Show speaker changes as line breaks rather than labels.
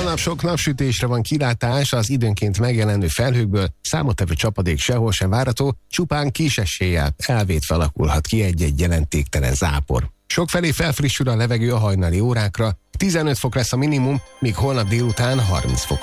Holnap sok napsütésre van kilátás, az időnként megjelenő felhőkből számottevő csapadék sehol sem várható, csupán kis eséllyel elvétve alakulhat ki egy-egy jelentéktelen zápor. Sokfelé felfrissül a levegő a hajnali órákra, 15 fok lesz a minimum, míg holnap délután 30 fokos